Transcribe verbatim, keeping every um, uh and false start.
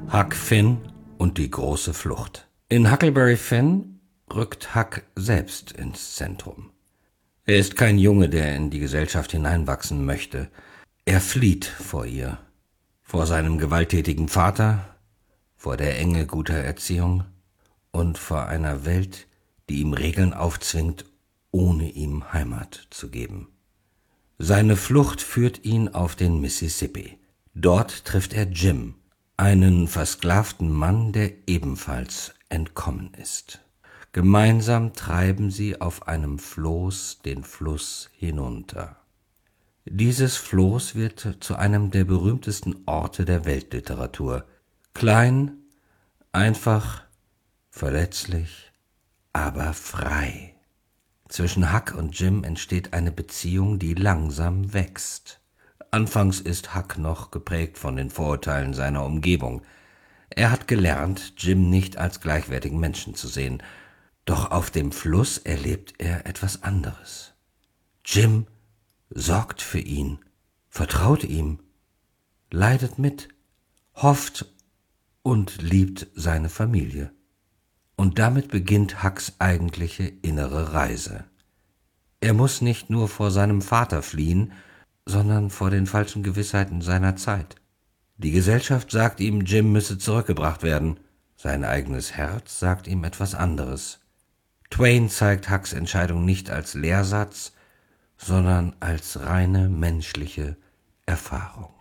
Huck Finn und die große Flucht. In Huckleberry Finn rückt Huck selbst ins Zentrum. Er ist kein Junge, der in die Gesellschaft hineinwachsen möchte. Er flieht vor ihr, vor seinem gewalttätigen Vater, vor der Enge guter Erziehung und vor einer Welt, die ihm Regeln aufzwingt, ohne ihm Heimat zu geben. Seine Flucht führt ihn auf den Mississippi. Dort trifft er Jim, einen versklavten Mann, der ebenfalls entkommen ist. Gemeinsam treiben sie auf einem Floß den Fluss hinunter. Dieses Floß wird zu einem der berühmtesten Orte der Weltliteratur. Klein, einfach, verletzlich, aber frei. Zwischen Huck und Jim entsteht eine Beziehung, die langsam wächst. Anfangs ist Huck noch geprägt von den Vorurteilen seiner Umgebung. Er hat gelernt, Jim nicht als gleichwertigen Menschen zu sehen. Doch auf dem Fluss erlebt er etwas anderes. Jim sorgt für ihn, vertraut ihm, leidet mit, hofft und liebt seine Familie. Und damit beginnt Hucks eigentliche innere Reise. Er muss nicht nur vor seinem Vater fliehen, sondern vor den falschen Gewissheiten seiner Zeit. Die Gesellschaft sagt ihm, Jim müsse zurückgebracht werden. Sein eigenes Herz sagt ihm etwas anderes. Twain zeigt Hucks Entscheidung nicht als Lehrsatz, sondern als reine menschliche Erfahrung.